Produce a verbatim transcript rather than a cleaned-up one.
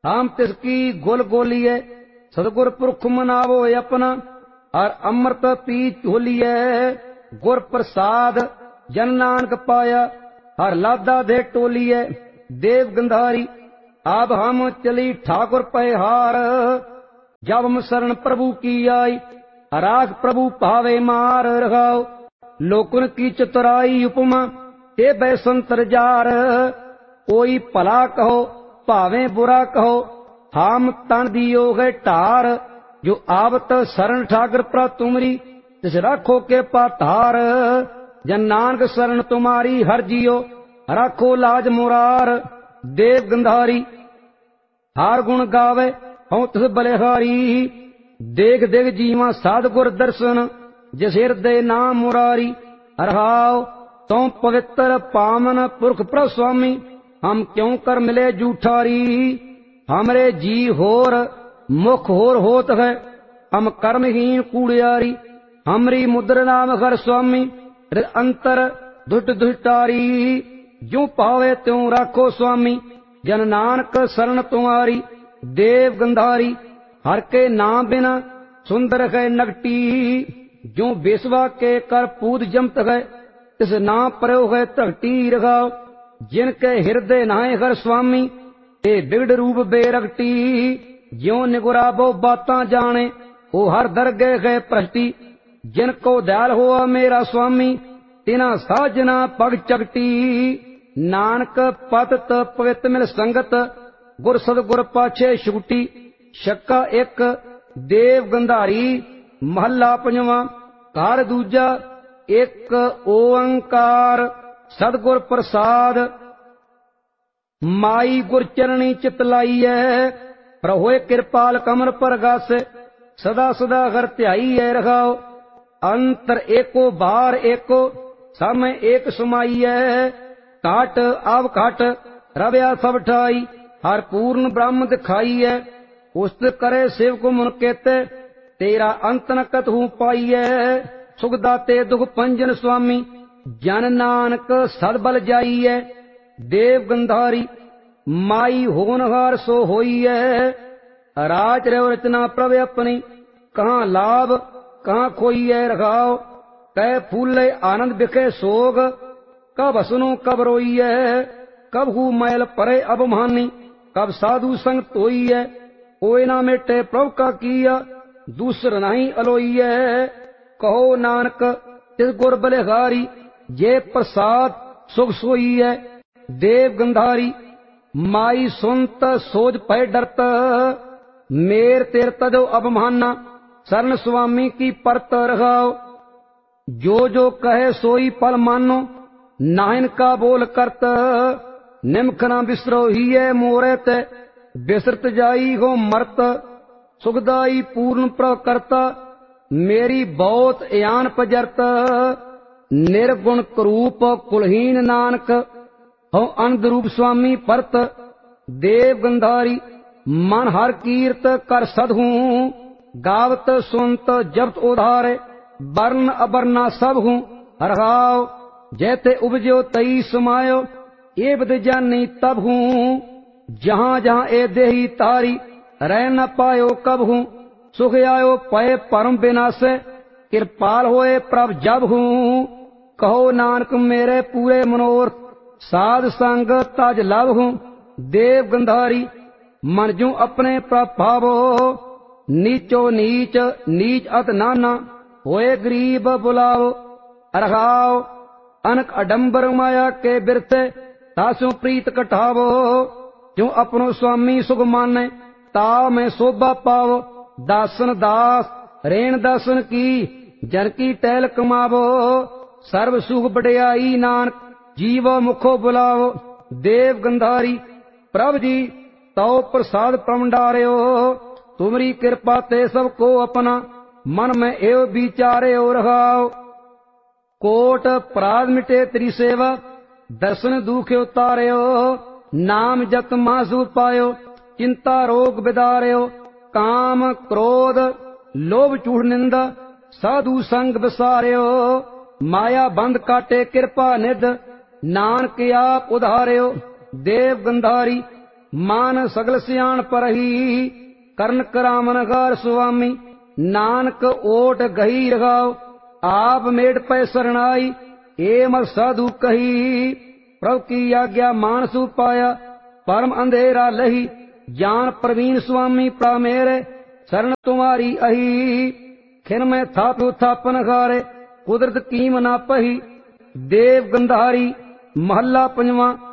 हम तिसकी गुल गोलिए। सतगुर पुरख मनावो अपना, और अमृत पी झोलिए। गुर प्रसाद जन नानक पाया, हर लादा दे टोलिए। देव गंधारी अब हम चली ठाकुर पहार, जब हम शरण प्रभु की आई, राख प्रभु भावे मार। रखाओ लोकन की चतुराई उपमा, ते बैसंतर जार। कोई भला कहो भावे बुरा कहो, हम तन दियो है ढार। जो आवत शरण ठाकर प्रा तुमरी, तिस राखो के पातार। जन नानक शरण तुम्हारी हर जियो, राखो लाज मुरार। देव गंधारी हार गुण गावे, हूं तिस बलिहारी। देख देख जीवा साधगुर दर्शन, जिस हृदय नाम मुरारी। रहाओ तुम पवित्र पावन पुरख प्रभु स्वामी, हम क्यों कर मिले जूठारी। हमरे जी होर मुख होर होत है, हम कर्महीन कूड़ियारी। हमरी मुद्र नाम हर स्वामी, अंतर दुष्ट दुष्टारी। जो पावे त्यों राखो स्वामी, जन नानक शरण तुम्हारी। देव गंधारी हर के नाम बिना सुंदर है नगटी। जो बेसवा के कर पूत जमत है, तिस नाम प्रयो है तगटी। रखाओ जिनके हृदय नाय हर स्वामी, ते बिगड़ रूप बेरगटी। ज्यों निगुराबो बातां जाने, ओ हर दरगे है प्रष्टि। जिनको दयाल हुआ मेरा स्वामी, तिना साजना पग चगटी। नानक पतत पवित्र मिल संगत, गुर सतगुर पाछे छुटी। शक्का एक देव गंधारी महला पंजवा। कार दूजा एक ओंकार, सतगुर प्रसाद। माई गुर चरणी चित लाइए, प्रभु कृपाल कमर पर गासे। सदा सदा घर ध्याई है। रखाओ अंतर एको बाहर एको, समय एक समाइए। काट आव काट रव्या सब ठाई, हर पूर्ण ब्रह्म दिखाई है। उस्त करे शिव को मुन केते, तेरा अंत न कतहु पाइए। सुख दाते दुख पंजन स्वामी, जन नानक सद बल जाइए। देव गंधारी माई होनहार सो होइए। राज रव रचना प्रभ अपनी, कहाँ लाभ कहाँ खोइए। रखाओ कै फूले आनंद बिखे सोग, कब हसनो कब रोइए। कब हु मैल परे अबमानी, कब साधु संग तोइए। कोई ना मेटे प्रभु का किया, दूसर नहीं अलोइए। कहो नानक तिस गुर बलिहारी, जे प्रसाद सुख सोइए। देव गंधारी माई सुनत सोच पै डरत, मेर तेर तजो अबमाना। शरण स्वामी की परत। रखाओ जो जो कहे सोई पल मानो, नाहिन का बोल करत। निमख न बिसरो ही मोरे ते, बिसरत जाई हो मरत। सुखदाई पूर्ण प्रकर्ता, मेरी बहुत यान पजरत। निर्गुण करूप कुलहीन नानक, हूं अनंद रूप स्वामी परत। देव गंधारी मन हर कीर्त कर सदहू, गावत सुनत जपत उधारे। वर्ण अबरना सब हूं। रखाओ जैते उपजो तई समायो, ए बद जानी तब हूं। जहां जहां ए देही तारी, रह न पायो कब हूं। सुख आयो पय परम विनाशे, कृपाल होए प्रभ जब हूं। कहो नानक मेरे पूरे मनोरथ, साध संग तज लभ हूं। देव गंधारी मन जू अपने प्रभावो, नीचो नीच नीच अत नाना, होए गरीब बुलाओ। रखाओ अनक अडंबर माया के बिरते, तासु प्रीत कटावो। जो अपनो स्वामी सुख माने, ता मैं शोभा पावो। दासन दास रेण दासन की, जन की टहल कमावो। सर्व सुख बड़ियाई नानक, जीव मुखो बुलावो। देव गंधारी प्रभ जी तो प्रसाद प्रमंडार्यो, तुमरी कृपा ते सबको अपना, मन में एव विचारे और रखाओ। कोट अपराध मिटे तेरी सेवा, दर्शन दुख उतार्यो। नाम जत मासु पायो, चिंता रोग बिदार्यो। काम क्रोध लोभ चूड़ निंदा, साधु संग बसार्यो। माया बंद काटे कृपा निध, नानक आप उधार्यो। देव गंधारी मान सगल सियाण परही। करण करामन गार सुआमी, नानक ओट गही रगाओ। आप मेड पै सरणाई, ए मत साधु कही। प्रभु की आज्ञा मानसु पाया, परम अंधेरा लही। ज्ञान प्रवीण स्वामी प्रा मेरे, शरण तुम्हारी अही। खिन में थापु थापन गारे, कुदरत कीम ना पही। देव गंधारी महला पंजवा।